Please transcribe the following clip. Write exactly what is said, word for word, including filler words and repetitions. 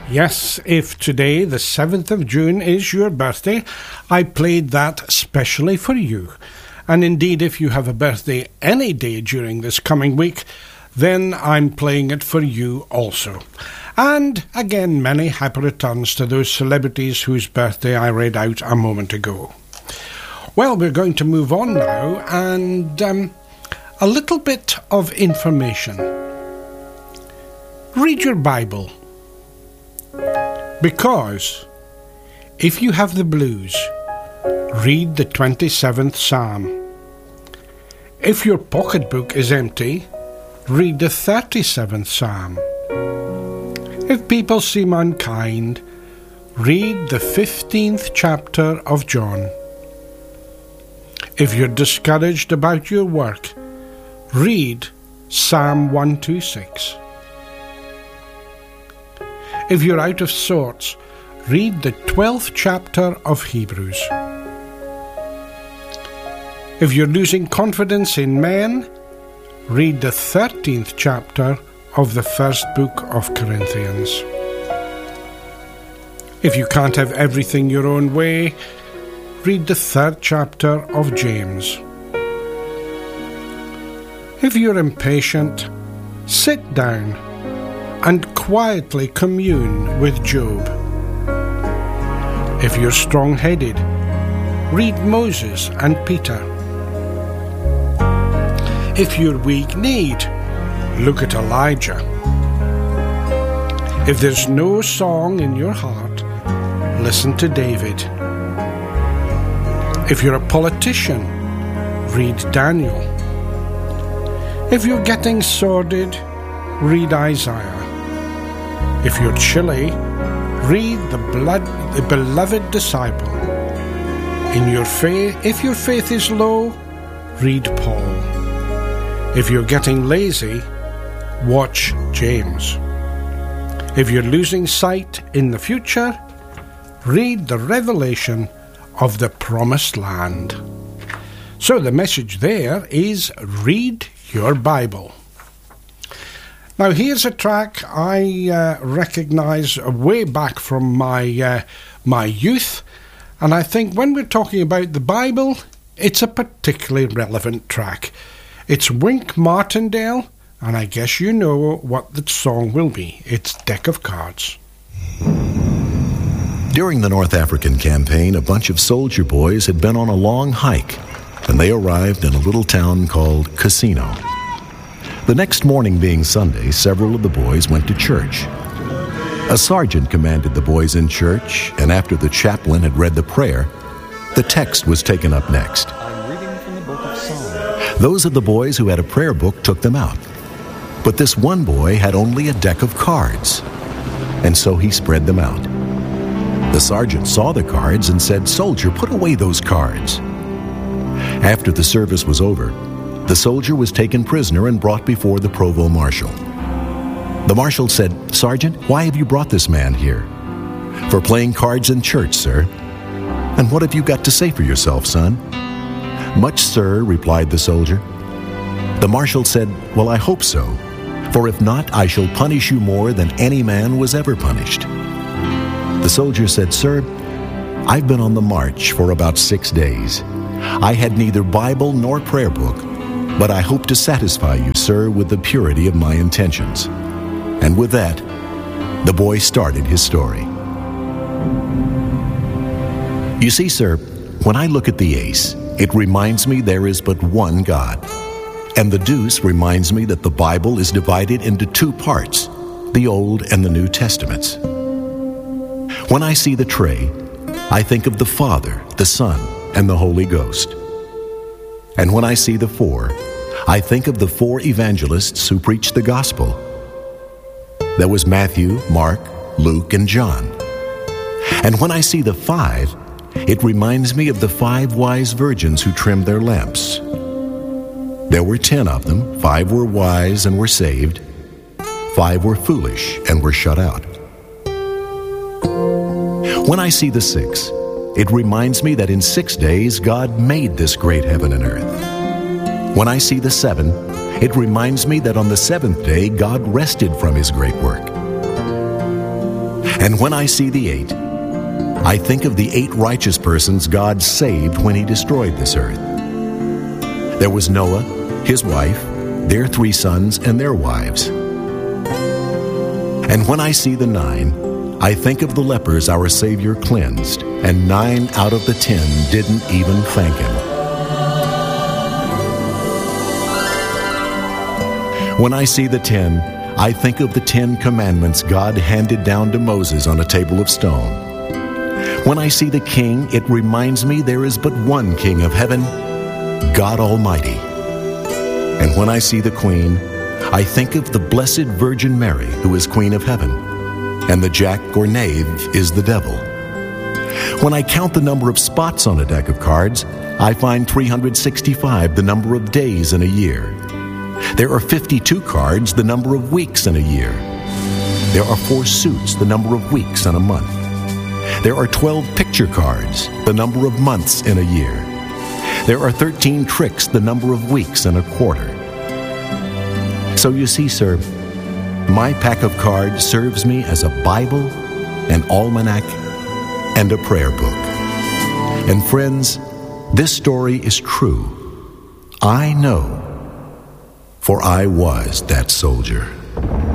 Yes, if today, the seventh of June, is your birthday, I played that specially for you. And indeed, if you have a birthday any day during this coming week, then I'm playing it for you also. And again, many happy returns to those celebrities whose birthday I read out a moment ago. Well, we're going to move on now, and um, a little bit of information. Read your Bible. Because if you have the blues, read the twenty-seventh Psalm. If your pocketbook is empty, read the thirty-seventh Psalm. If people seem unkind, read the fifteenth chapter of John. If you're discouraged about your work, read Psalm one twenty-six. If you're out of sorts, read the twelfth chapter of Hebrews. If you're losing confidence in men, read the thirteenth chapter of the first book of Corinthians. If you can't have everything your own way, read the third chapter of James. If you're impatient, sit down and quietly commune with Job. If you're strong-headed, read Moses and Peter. If you're weak-kneed, look at Elijah. If there's no song in your heart, listen to David. If you're a politician, read Daniel. If you're getting sordid, read Isaiah. If you're chilly, read the blood, the beloved disciple. In your faith, if your faith is low, read Paul. If you're getting lazy, watch James. If you're losing sight in the future, read the Revelation of the Promised Land. So the message there is read your Bible. Now here's a track I uh, recognise way back from my uh, my youth, and I think when we're talking about the Bible, it's a particularly relevant track. It's Wink Martindale, and I guess you know what the song will be. It's Deck of Cards. During the North African campaign, a bunch of soldier boys had been on a long hike, and they arrived in a little town called Cassino. The next morning being Sunday, several of the boys went to church. A sergeant commanded the boys in church, and after the chaplain had read the prayer, the text was taken up next. I'm reading from the book of Psalms. Those of the boys who had a prayer book took them out. But this one boy had only a deck of cards, and so he spread them out. The sergeant saw the cards and said, "Soldier, put away those cards." After the service was over, the soldier was taken prisoner and brought before the provost marshal. The marshal said, "Sergeant, why have you brought this man here?" "For playing cards in church, sir." "And what have you got to say for yourself, son?" "Much, sir," replied the soldier. The marshal said, "Well, I hope so, for if not, I shall punish you more than any man was ever punished." The soldier said, "Sir, I've been on the march for about six days. I had neither Bible nor prayer book, but I hope to satisfy you, sir, with the purity of my intentions." And with that, the boy started his story. You see, sir, when I look at the ace, it reminds me there is but one God. And the deuce reminds me that the Bible is divided into two parts, the Old and the New Testaments. When I see the tray, I think of the Father, the Son, and the Holy Ghost. And when I see the four, I think of the four evangelists who preached the gospel. There was Matthew, Mark, Luke, and John. And when I see the five, it reminds me of the five wise virgins who trimmed their lamps. There were ten of them. Five were wise and were saved. Five were foolish and were shut out. When I see the six, it reminds me that in six days God made this great heaven and earth. When I see the seven, it reminds me that on the seventh day God rested from his great work. And when I see the eight, I think of the eight righteous persons God saved when he destroyed this earth. There was Noah, his wife, their three sons, and their wives. And when I see the nine, I think of the lepers our Savior cleansed, and nine out of the ten didn't even thank him. When I see the ten, I think of the Ten Commandments God handed down to Moses on a table of stone. When I see the king, it reminds me there is but one King of heaven, God Almighty. And when I see the queen, I think of the Blessed Virgin Mary, who is Queen of heaven, and the jack or knave is the devil. When I count the number of spots on a deck of cards, I find three hundred sixty-five, the number of days in a year. There are fifty-two cards, the number of weeks in a year. There are four suits, the number of weeks in a month. There are twelve picture cards, the number of months in a year. There are thirteen tricks, the number of weeks in a quarter. So you see, sir, my pack of cards serves me as a Bible, an almanac, and a prayer book. And friends, this story is true. I know, for I was that soldier.